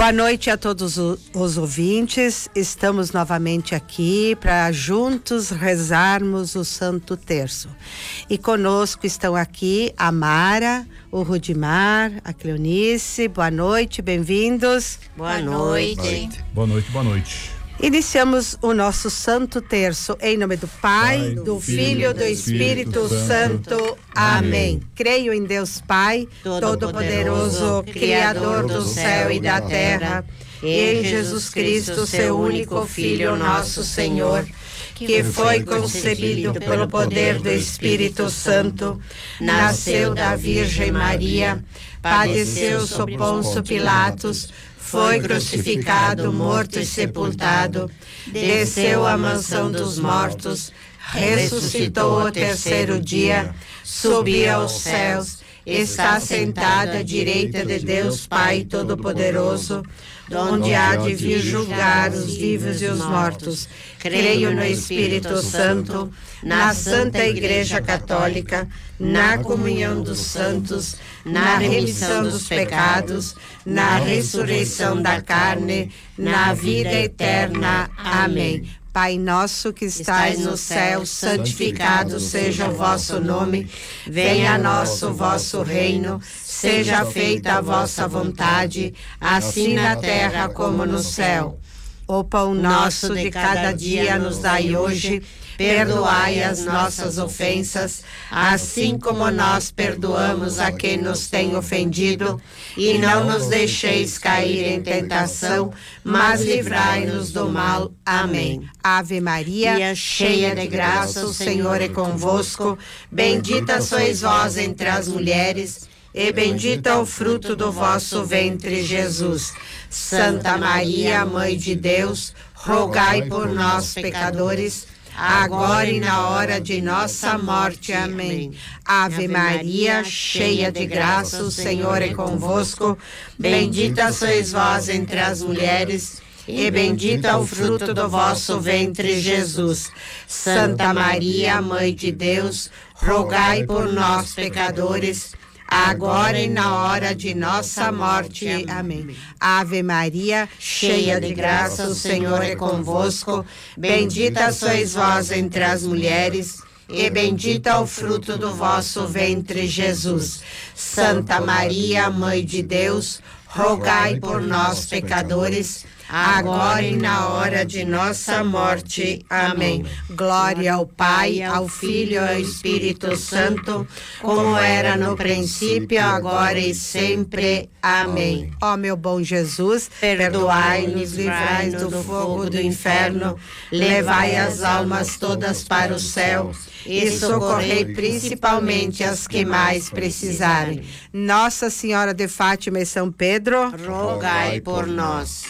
Boa noite a todos os ouvintes. Estamos novamente aqui para juntos rezarmos o Santo Terço. E conosco estão aqui a Mara, o Rudimar, a Cleonice. Boa noite, bem-vindos. Boa noite. Boa noite, boa noite. Iniciamos o nosso Santo Terço em nome do Pai, do Filho e do Espírito Santo. Amém. Creio em Deus Pai, Todo-Poderoso, Criador do céu e da terra, e em Jesus Cristo, seu único Filho, nosso Senhor, que foi concebido pelo poder do Espírito Santo, nasceu da Virgem Maria, padeceu sob Pôncio Pilatos, foi crucificado, morto e sepultado, desceu à mansão dos mortos, ressuscitou ao terceiro dia, subiu aos céus, está sentado à direita de Deus Pai Todo-Poderoso, onde há de vir julgar os vivos e os mortos. Creio no Espírito Santo, na Santa Igreja Católica, na comunhão dos santos, na remissão dos pecados, na ressurreição da carne, na vida eterna. Amém. Pai nosso que estais no céu, santificado seja o vosso nome. Venha a nós o vosso reino. Seja feita a vossa vontade, assim na terra como no céu. O pão nosso de cada dia nos dai hoje. Perdoai as nossas ofensas, assim como nós perdoamos a quem nos tem ofendido. E não nos deixeis cair em tentação, mas livrai-nos do mal. Amém. Ave Maria, cheia de graça, o Senhor é convosco. Bendita sois vós entre as mulheres, e bendito é o fruto do vosso ventre, Jesus. Santa Maria, Mãe de Deus, rogai por nós, pecadores, agora e na hora de nossa morte. Amém. Ave Maria, cheia de graça, o Senhor é convosco. Bendita sois vós entre as mulheres, e bendito é o fruto do vosso ventre, Jesus. Santa Maria, Mãe de Deus, rogai por nós, pecadores, agora e na hora de nossa morte. Amém. Ave Maria, cheia de graça, o Senhor é convosco. Bendita sois vós entre as mulheres, e bendito é o fruto do vosso ventre, Jesus. Santa Maria, Mãe de Deus, rogai por nós, pecadores, agora e na hora de nossa morte. Amém. Glória ao Pai, ao Filho e ao Espírito Santo, como era no princípio, agora e sempre. Amém. Ó meu bom Jesus, perdoai-nos, livrai-nos do fogo do inferno, levai as almas todas para o céu e socorrei principalmente as que mais precisarem. Nossa Senhora de Fátima e São Pedro, rogai por nós.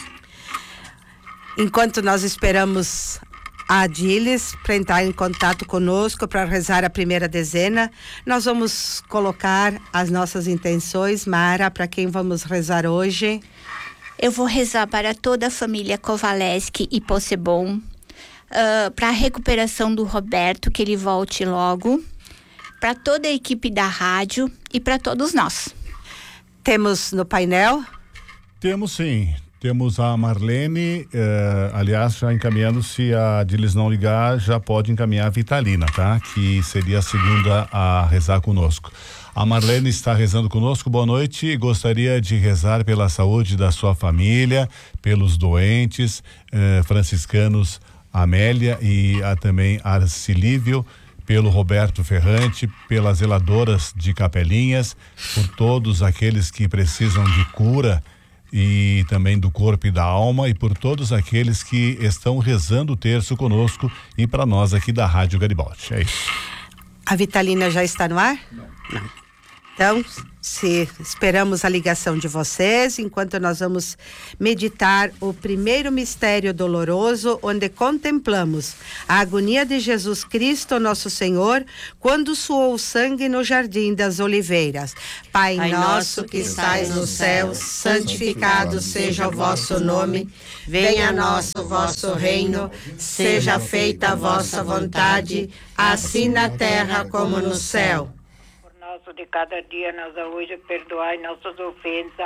Enquanto nós esperamos a Adilis para entrar em contato conosco para rezar a primeira dezena, nós vamos colocar as nossas intenções. Mara, para quem vamos rezar hoje? Eu vou rezar para toda a família Kowaleski e Possebon, para a recuperação do Roberto, que ele volte logo, para toda a equipe da rádio e para todos nós. Temos no painel? Temos sim. Temos a Marlene, aliás, já encaminhando, se a Adilis não ligar, já pode encaminhar a Vitalina, tá? Que seria a segunda a rezar conosco. A Marlene está rezando conosco. Boa noite. Gostaria de rezar pela saúde da sua família, pelos doentes, franciscanos Amélia e também Arcilívio, pelo Roberto Ferrante, pelas zeladoras de Capelinhas, por todos aqueles que precisam de cura e também do corpo e da alma, e por todos aqueles que estão rezando o terço conosco e para nós aqui da Rádio Garibaldi. É isso. A Vitalina já está no ar? Não. Então, esperamos a ligação de vocês, enquanto nós vamos meditar o primeiro mistério doloroso, onde contemplamos a agonia de Jesus Cristo, nosso Senhor, quando suou o sangue no Jardim das Oliveiras. Pai nosso que estais no céu, santificado seja o vosso nome. Venha a nós o vosso reino, seja feita a vossa vontade, assim na terra como no céu. De cada dia nos hoje perdoai nossas ofensas,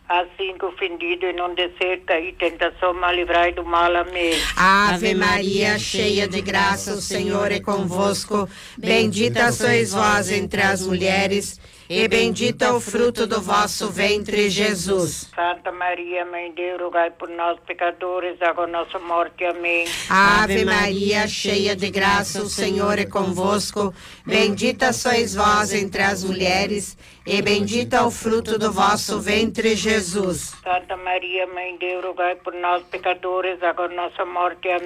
assim que ofendido e não descer cair tentação, mas livrai do mal. Amém. Ave Maria, cheia de graça, o Senhor é convosco. Bendita sois vós entre as mulheres, e bendito é o fruto do vosso ventre, Jesus. Santa Maria, Mãe de Deus, rogai por nós, pecadores, agora nossa morte. Amém. Ave Maria, cheia de graça, o Senhor é convosco. Bendita sois vós entre as mulheres, e bendito é o fruto do vosso ventre, Jesus. Santa Maria, Mãe de Deus, rogai por nós, pecadores, agora nossa morte. Amém.